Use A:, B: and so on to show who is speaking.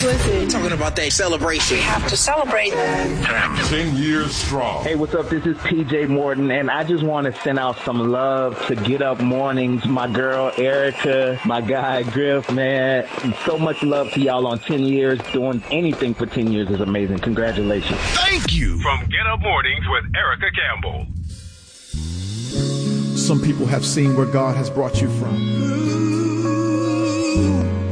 A: Listen.
B: Talking about that celebration.
A: We have to celebrate.
C: 10 years strong.
D: Hey, what's up? This is PJ Morton, and I just want to send out some love to Get Up Mornings, my girl Erica, my guy Griff, man. So much love to y'all on 10 years. Doing anything for 10 years is amazing. Congratulations.
C: Thank you. From Get Up Mornings with Erica Campbell.
E: Some people have seen where God has brought you from.